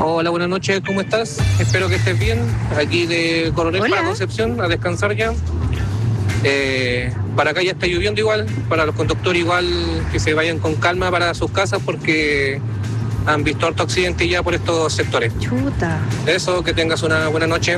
Hola, buenas noches, ¿cómo estás? Espero que estés bien. Aquí de Coronel Hola. para Concepción, a descansar ya. Para acá ya está lloviendo igual, para los conductores igual que se vayan con calma para sus casas porque han visto harto accidente ya por estos sectores. Chuta. Eso, que tengas una buena noche.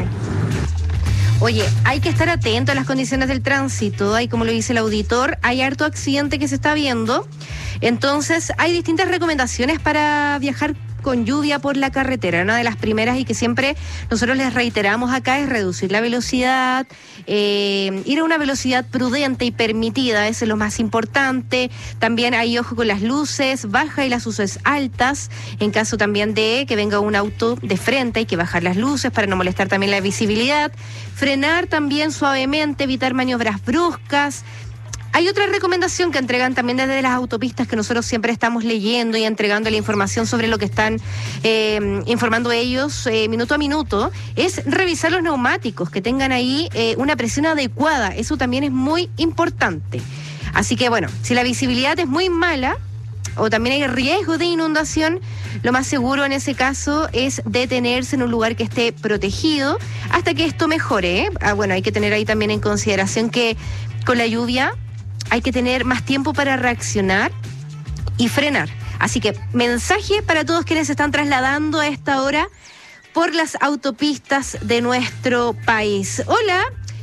Oye, hay que estar atento a las condiciones del tránsito. Hay, como lo dice el auditor, hay harto accidente que se está viendo. Entonces, hay distintas recomendaciones para viajar con lluvia por la carretera. Una de las primeras y que siempre nosotros les reiteramos acá es reducir la velocidad, ir a una velocidad prudente y permitida, eso es lo más importante. También hay ojo con las luces, baja y las luces altas. En caso también de que venga un auto de frente, hay que bajar las luces para no molestar también la visibilidad. Frenar también suavemente, evitar maniobras bruscas. Hay otra recomendación que entregan también desde las autopistas que nosotros siempre estamos leyendo y entregando la información sobre lo que están informando ellos minuto a minuto, es revisar los neumáticos, que tengan ahí una presión adecuada. Eso también es muy importante. Así que bueno, si la visibilidad es muy mala o también hay riesgo de inundación, lo más seguro en ese caso es detenerse en un lugar que esté protegido hasta que esto mejore. Bueno, hay que tener ahí también en consideración que con la lluvia hay que tener más tiempo para reaccionar y frenar. Así que mensaje para todos quienes se están trasladando a esta hora por las autopistas de nuestro país. Hola,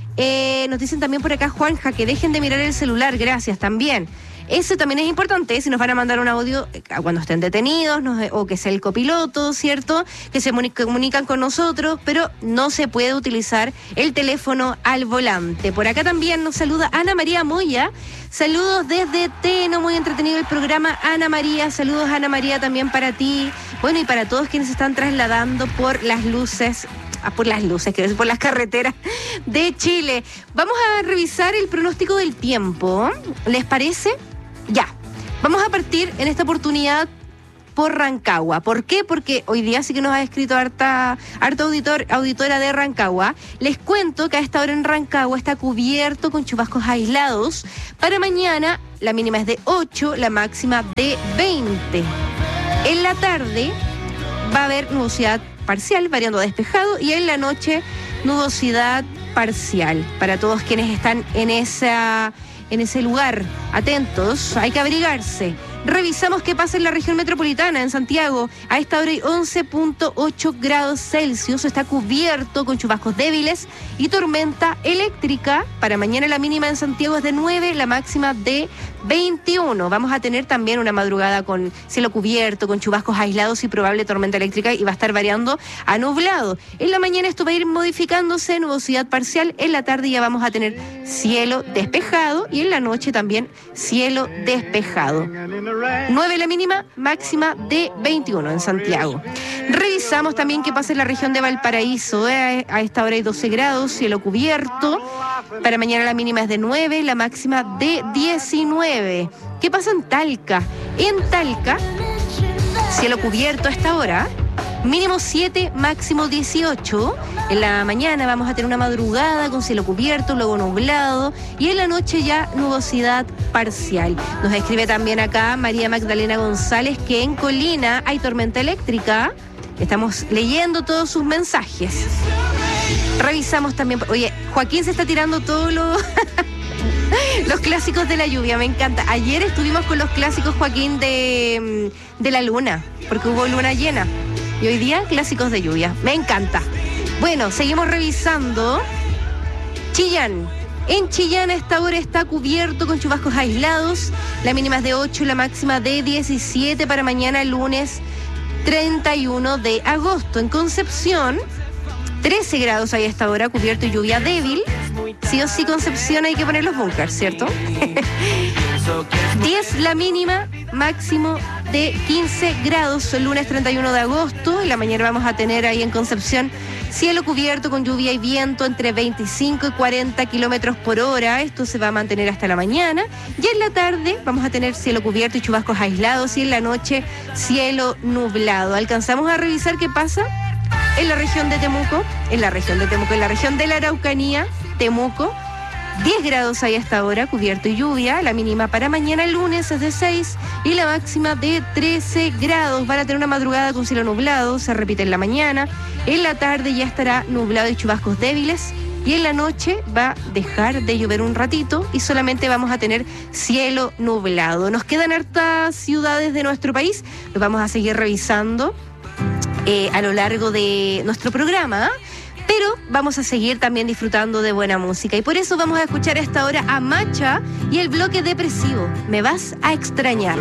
nos dicen también por acá, Juanja, que dejen de mirar el celular, gracias también. Eso también es importante, si nos van a mandar un audio cuando estén detenidos, o que sea el copiloto, ¿cierto? Que se comunican con nosotros, pero no se puede utilizar el teléfono al volante. Por acá también nos saluda Ana María Moya. Saludos desde Teno, muy entretenido el programa, Ana María. Saludos, Ana María, también para ti. Bueno, y para todos quienes se están trasladando por las luces, por las carreteras de Chile. Vamos a revisar el pronóstico del tiempo. ¿Les parece? Ya. Vamos a partir en esta oportunidad por Rancagua. ¿Por qué? Porque hoy día sí que nos ha escrito harta auditora de Rancagua. Les cuento que a esta hora en Rancagua está cubierto con chubascos aislados. Para mañana la mínima es de 8, la máxima de 20. En la tarde va a haber nubosidad parcial, variando a despejado, y en la noche nubosidad parcial. Para todos quienes están en ese lugar, atentos, hay que abrigarse. Revisamos qué pasa en la región metropolitana, en Santiago. A esta hora hay 11.8 grados Celsius, está cubierto con chubascos débiles y tormenta eléctrica. Para mañana la mínima en Santiago es de 9, la máxima de 21. Vamos a tener también una madrugada con cielo cubierto, con chubascos aislados y probable tormenta eléctrica, y va a estar variando a nublado. En la mañana esto va a ir modificándose, nubosidad parcial. En la tarde ya vamos a tener cielo despejado y en la noche también cielo despejado. 9 la mínima, máxima de 21 en Santiago. Revisamos también qué pasa en la región de Valparaíso. A esta hora hay 12 grados, cielo cubierto. Para mañana la mínima es de 9, la máxima de 19. ¿Qué pasa en Talca? En Talca, cielo cubierto a esta hora. Mínimo 7, máximo 18. En la mañana vamos a tener una madrugada con cielo cubierto, luego nublado, y en la noche ya nubosidad parcial. Nos escribe también acá María Magdalena González que en Colina hay tormenta eléctrica. Estamos leyendo todos sus mensajes. Revisamos también. Oye, Joaquín se está tirando todos los clásicos de la lluvia, me encanta. Ayer estuvimos con los clásicos, Joaquín, de la luna, porque hubo luna llena. Y hoy día, clásicos de lluvia. Me encanta. Bueno, seguimos revisando. Chillán. En Chillán a esta hora está cubierto con chubascos aislados. La mínima es de 8, la máxima de 17 para mañana, lunes 31 de agosto. En Concepción, 13 grados hay a esta hora, cubierto y lluvia débil. Sí o sí, Concepción, hay que poner los bunkers, ¿cierto? 10 la mínima, máximo de 15 grados el lunes 31 de agosto. En la mañana vamos a tener ahí en Concepción cielo cubierto con lluvia y viento entre 25 y 40 kilómetros por hora. Esto se va a mantener hasta la mañana. Y en la tarde vamos a tener cielo cubierto y chubascos aislados, y en la noche cielo nublado. Alcanzamos a revisar qué pasa en la región de Temuco, en la región de la Araucanía, Temuco. 10 grados hay hasta ahora, cubierto y lluvia. La mínima para mañana lunes es de 6 y la máxima de 13 grados. Van a tener una madrugada con cielo nublado, se repite en la mañana. En la tarde ya estará nublado y chubascos débiles. Y en la noche va a dejar de llover un ratito y solamente vamos a tener cielo nublado. Nos quedan hartas ciudades de nuestro país, los vamos a seguir revisando a lo largo de nuestro programa, pero vamos a seguir también disfrutando de buena música. Y por eso vamos a escuchar a esta hora a Macha y el bloque depresivo. Me vas a extrañar.